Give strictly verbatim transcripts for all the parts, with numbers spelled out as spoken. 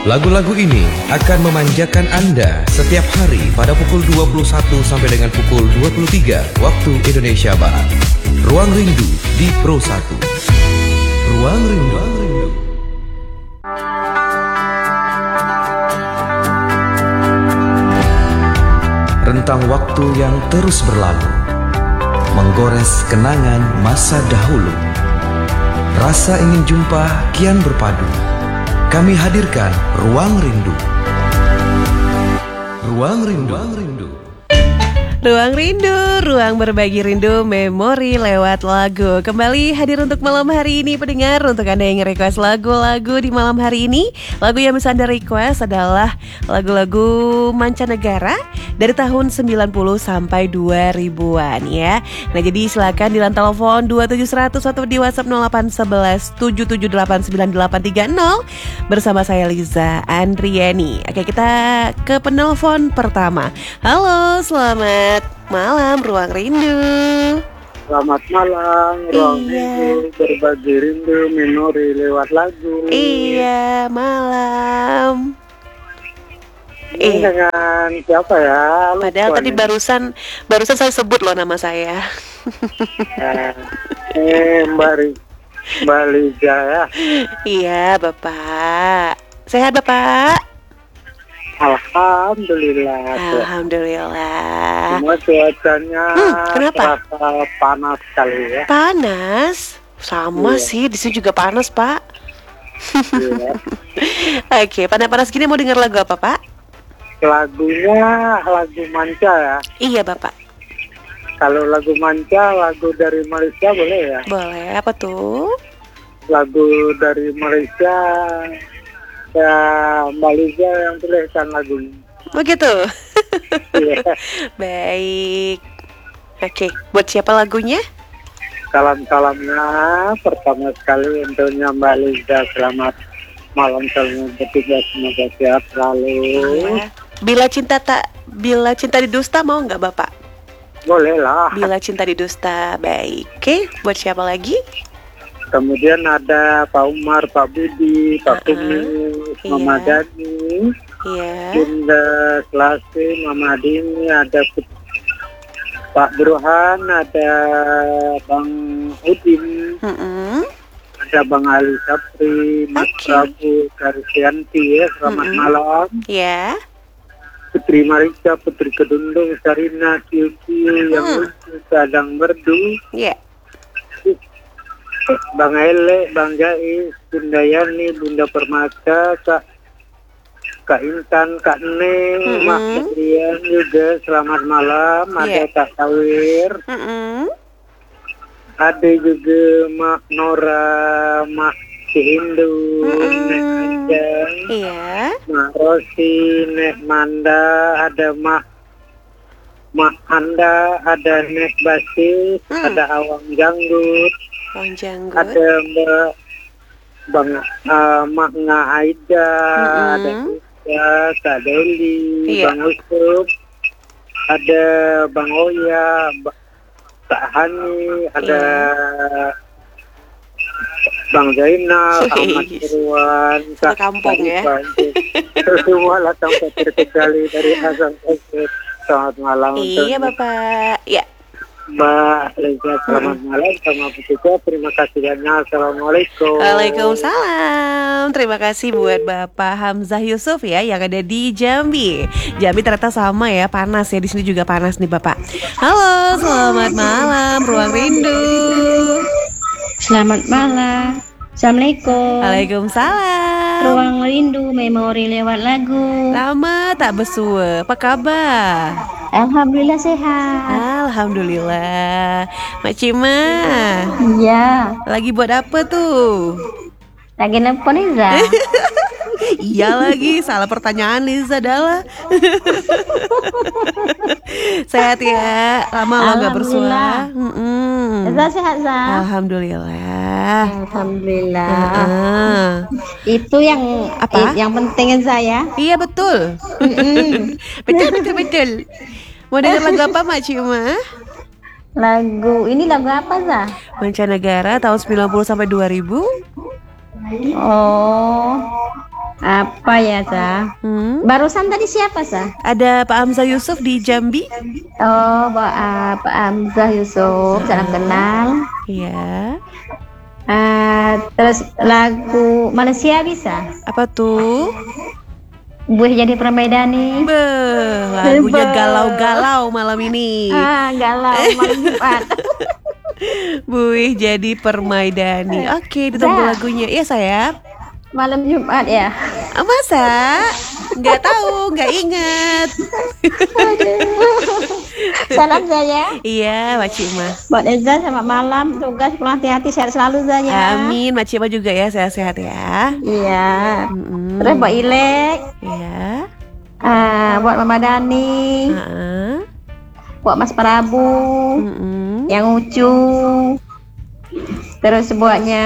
Lagu-lagu ini akan memanjakan Anda setiap hari pada pukul dua puluh satu sampai dengan pukul dua puluh tiga waktu Indonesia Barat. Ruang Rindu di Pro satu. Ruang Rindu. Rentang waktu yang terus berlalu, menggores kenangan masa dahulu. Rasa ingin jumpa kian berpadu. Kami hadirkan Ruang Rindu. Ruang Rindu. Ruang Rindu. Ruang Rindu, ruang berbagi rindu, memori lewat lagu. Kembali hadir untuk malam hari ini pendengar. Untuk Anda yang request lagu-lagu di malam hari ini, lagu yang bisa Anda request adalah lagu-lagu mancanegara dari tahun sembilan puluh sampai dua ribuan ya. Nah jadi silakan di line telepon dua tujuh seratus atau di WhatsApp nol delapan satu satu tujuh tujuh delapan sembilan delapan tiga nol bersama saya Liza Andriani. Oke, kita ke penelpon pertama. Halo, selamat malam Ruang Rindu. Selamat malam Ruang Iya. Rindu, berbagi rindu, memori lewat lagu. Iya, malam. Ini Iya. dengan siapa ya? Lupa Padahal tadi nih. barusan barusan saya sebut loh nama saya. Eh, eh Mbak Ri- Mbak Liza ya. Iya, Bapak. Sehat, Bapak? Alhamdulillah. Alhamdulillah. Cuma cuacanya Hmm, kenapa? terasa panas sekali ya. Panas? Sama Iya. sih, di sini juga panas, Pak. Iya. Oke, panas-panas gini mau dengar lagu apa, Pak? Lagunya lagu manca ya. Iya, Bapak. Kalau lagu manca, lagu dari Malaysia boleh ya? Boleh, apa tuh? Lagu dari Malaysia, ya Malaysia yang tuliskan lagunya. Begitu. Iya. Baik. Oke, buat siapa lagunya? Salam-salamnya pertama sekali untuknya Mbak Liza. Selamat malam, selamat bertugas, semoga sehat selalu. Iya. Bila cinta tak bila cinta didusta mau nggak, Bapak? Boleh lah. Bila cinta didusta. Baik. Oke, buat siapa lagi? Kemudian ada Pak Umar, Pak Budi, Pak Uh-uh. Kumis, Iya. Mama Dani, Iya. Bunda Selasi, Mama Dini, ada Pak Burhan, ada Bang Udin, Mm-mm. ada Bang Ali Sapri, Mas Oke. Prabu, Karsianti ya, selamat Mm-mm. malam. Ya. Putri Marisa, Putri Kedundung, Sarina, Kiu-Kiu, yang Hmm. lucu, Sadang Merdu, Ya. Bang Ele, Bang Jais, Bunda Yani, Bunda Permata, Kak Kak Intan, Kak Neng, Mm-mm. Mak Ketrian juga, selamat malam. Ada Iya. Kak Tawir, Mm-mm. ada juga Mak Nora, Mak Cihindu, Mm-mm. Nek Ajang, Iya. Mak Rosi, Nek Manda, ada Mak Mak Anda, ada Nek Basis, Hmm. ada Awang Janggut, Bang Janggut. ada Mbak Bang uh, Mak Nga Aida, Mm-mm. ada Ika, Kak Deli, Iya. Bang Usup, ada Bang Oya, Ba- Kak Hani, ada Bang Zainal, Wih. Ahmad Irwan, Satu kampung ya. Semua lah tanpa terkecuali dari Hasan Esket. Selamat malam Iya, untuk Bapak. Ya. Mbak Liza, selamat malam sama Bu Cica. Terima kasih banyak. Assalamualaikum. Waalaikumsalam. Terima kasih buat Bapak Hamzah Yusuf ya yang ada di Jambi. Jambi ternyata sama ya, panas ya. Di sini juga panas nih, Bapak. Halo, selamat malam Ruang Rindu. Selamat malam. Assalamualaikum. Waalaikumsalam. Ruang Rindu, memori lewat lagu. Lama tak bersua. Apa kabar? Alhamdulillah sehat. Alhamdulillah. Mak Cima, Iya. lagi buat apa tuh? Lagi nelfon Iza. Iya lagi, salah pertanyaan Liza adalah. Sehat ya, lama lo gak bersua. Alhamdulillah. Mm-mm. Iza sehat, Za. Alhamdulillah. Alhamdulillah. Heeh. Itu yang Apa? i- yang penting saya. Iya betul. betul betul betul. Mau dengar lagu apa Mak Cima? Lagu ini lagu apa, Za? Mancanegara tahun sembilan puluh sampai dua ribu. Oh. Ap- Apa ya, Za? Hmm? Barusan tadi siapa, Za? Ada Pak Hamzah Yusuf di Jambi. Oh, Pak, uh, Pak Hamzah Yusuf, salam kenal. Iya. Ah, terus lagu Malaysia bisa? Apa tuh? Buih jadi permaidani. Beh, lagunya Beh. galau-galau malam ini. Ah, galau malam Jumat. Buih jadi permaidani. Oke, ditunggu Za. lagunya. Iya, sayang. Malam Jumat ya. Ah, masa? Nggak tahu, nggak inget. Salam saya. Iya, Makcik Ma. Buat Eza selamat malam. Tugas pulang hati-hati sehat selalu Zanya. Amin, Makcik Ma juga ya, sehat-sehat ya. Iya. Mm-mm. Terus buat Ilek, Iya. ah, buat Mama Dani, Heeh. buat Mas Prabu, Mm-mm. yang Ucu. Terus buatnya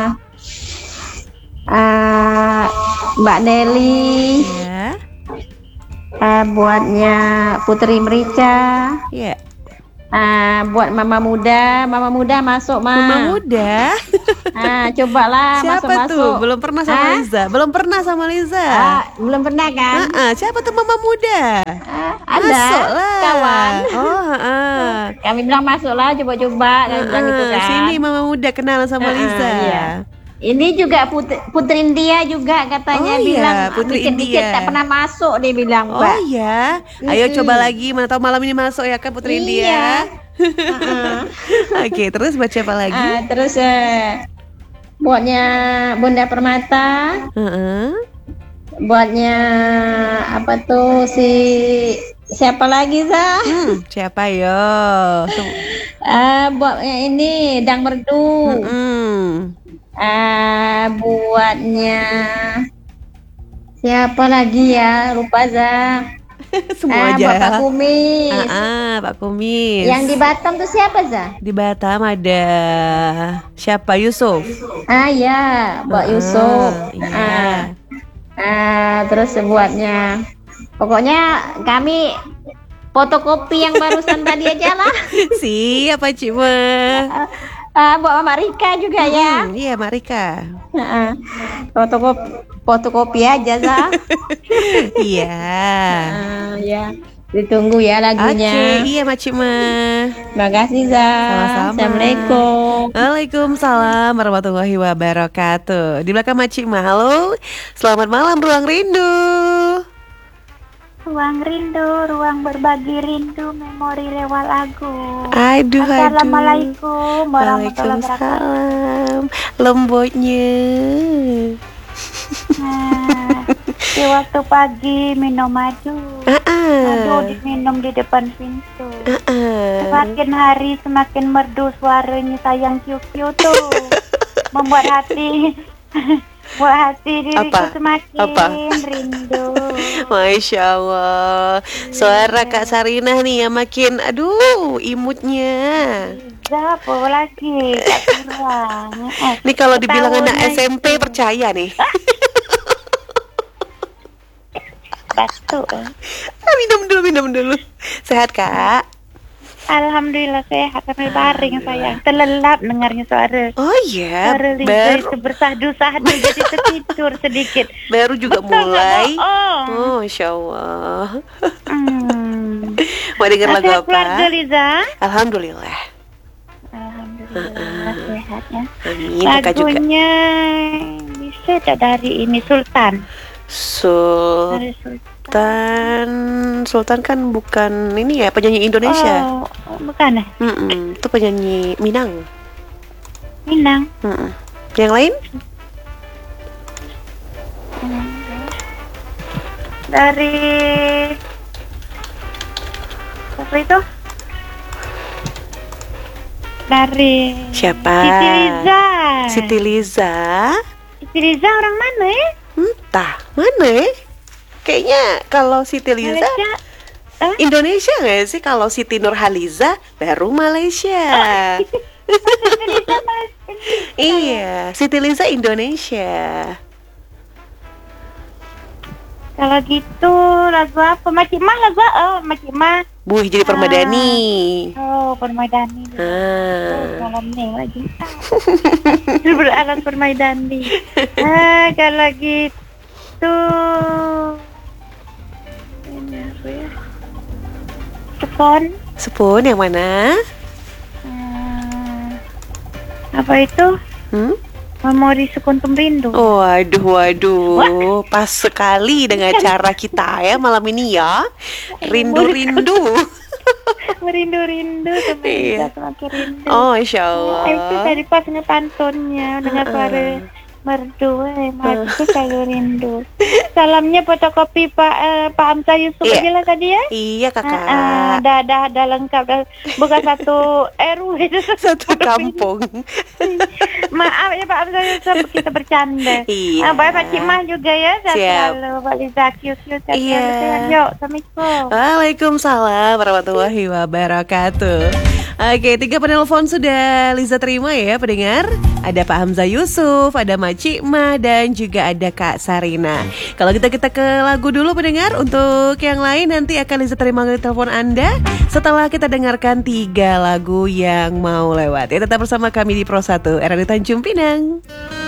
ah, Mbak Nelly, Iya. ah, buatnya Putri Merica, Iya. ah, buat Mama Muda, Mama Muda masuk Ma. Mama muda. Ah, cobalah Siapa masuk-masuk. tuh? Belum pernah sama Hah? Liza. Belum pernah sama Liza. Ah, belum pernah kan? Heeh, siapa tuh Mama muda? Ah, ada Masuklah. kawan. Oh, heeh. Kami bilang masuklah, coba-coba. Kami bilang gitu Heeh, kan. Sini Mama muda kenalan sama Heeh, Liza. iya. Ini juga Putri, Putri India juga katanya Oh, iya, bilang Putri dikit-dikit India. tak pernah masuk dia bilang, Oh Mbak. iya. Ayo Mm-mm. coba lagi, mana tahu malam ini masuk ya kan Putri Iya. India. Heeh. Oke, terus baca apa lagi? Ah, terus eh, buatnya Bunda Permata, Heeh. buatnya apa tuh si siapa lagi Zah? Hmm, siapa yo? Sem- Ah, buatnya ini Dang Merdu. Mm-mm. Ah, buatnya siapa lagi ya? Lupa Zah. Semua Ah, aja. buat Pak Kumis. Ah, ah, Pak Kumis. Yang di Batam tuh siapa Zah? Di Batam ada siapa? Yusuf. Ah ya, Mbak Ah, Yusuf. iya. Ah, ah, terus buatnya, pokoknya kami fotokopi yang barusan tadi aja lah. Siapa Cima? Ah, buat Mama Rika juga ya. Hmm, iya Marika. Ah, fotokopi, fotokopi aja Zah. Iya. Ah, ya, ditunggu ya Oke, lagunya. iya Makcik Ma. Makasih Zah. Sama-sama. Assalamualaikum. Waalaikumsalam warahmatullahi wabarakatuh. Di belakang Makcik Ma. Halo. Selamat malam Ruang Rindu. Ruang rindu, ruang berbagi rindu, memori lewat lagu. Aduh, aduh. Assalamualaikum warahmatullahi wabarakatuh. Waalaikumsalam. Lembutnya. Nah, di waktu pagi minum madu, Ah, ah. madu diminum di depan pintu. Ah, ah. Semakin hari semakin merdu suaranya sayang kiu-kiu tuh, membuat hati, buat hati diriku Apa? semakin Apa? rindu. Masya Allah. Suara Kak Sarinah nih yang makin, aduh, imutnya. Apa lagi? Kak Turuan. Eh, Nih kalau dibilang anak ketawanya S M P percaya nih. batu. Ah, minum dulu, minum dulu. Sehat Kak? Alhamdulillah sehat sambil baring sayang. Terlelap dengarnya suara. Oh iya, Suara Liza baru itu bersahdu-sahdu jadi tertidur sedikit. baru juga Betul nggak mulai. bohong? Oh, Masya Allah. Hmm. Mau denger lagu Sehat keluarga apa? Liza? Alhamdulillah. Alhamdulillah sehat ya. Amin, Kakak juga. Lagunya bisa tak dari ini Sultan. Dari Sultan. Sultan, Sultan kan bukan ini ya penyanyi Indonesia. Oh, bukan ya? Mm-mm, itu penyanyi Minang. Minang. Mm-mm. Yang lain? Dari apa itu? Dari Siapa? Siti Liza. Siti Liza. Siti Liza orang mana ya? Entah mana ya? Kayaknya kalau Siti Liza Malaysia. Eh? Indonesia nggak sih? Kalau Siti Nurhaliza baru Malaysia. Siti Liza Malaysia. Iya, Siti Liza Indonesia. Kalau gitu lagu apa? Makcik Mah lagu oh Makcik Mah. Buih jadi permadani. Oh permadani. Oh, Ah. malam ni lagi. Beralat permadani. Ah kalau gitu itu? Ini apa ya? Sepon. Sepon yang mana? Hmm, apa itu? Hmm? Memori Sekuntum Rindu. Oh, waduh, waduh, pas sekali dengan cara kita ya malam ini ya. Rindu-rindu. Merindu-rindu Iya. semakin semakin rindu. Oh, Masya Nah, itu Allah. tadi pas ngepantunnya dengan suara merdu, eh, mati saya rindu. Salamnya fotokopi Pak eh, Pak Hamzah Yusuf Iya. aja lah tadi ya. Iya, Ah, Kakak. dah, dah, dah lengkap dah. Bukan satu R W itu Satu kampung. Maaf ya Pak Hamzah Yusuf, kita bercanda. Iya. Ah, baik Pak Cimah juga ya. Sehat Siap. selalu Pak Liza, cute-cute, sehat Iya. selalu, sehat. Yuk, Assalamualaikum. Waalaikumsalam warahmatullahi wabarakatuh. Oke, tiga penelpon sudah Liza terima ya pendengar. Ada Pak Hamzah Yusuf, ada Mak Cikma, dan juga ada Kak Sarina. Kalau kita kita ke lagu dulu pendengar. Untuk yang lain nanti akan Liza terima telepon Anda setelah kita dengarkan tiga lagu yang mau lewat. Ya, tetap bersama kami di Pro satu, era di Tanjung Pinang.